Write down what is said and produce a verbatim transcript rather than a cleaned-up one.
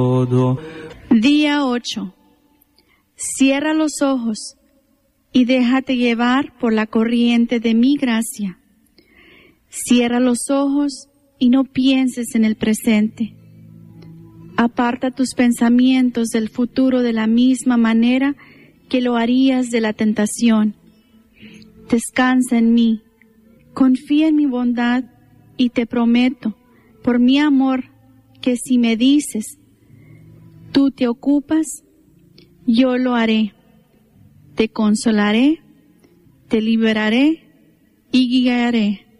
todo. Día ocho. Cierra los ojos y déjate llevar por la corriente de mi gracia. Cierra los ojos y no pienses en el presente. Aparta tus pensamientos del futuro de la misma manera que lo harías de la tentación. Descansa en mí, confía en mi bondad y te prometo, por mi amor, que si me dices, tú te ocupas, yo lo haré. Te consolaré, te liberaré y guiaré.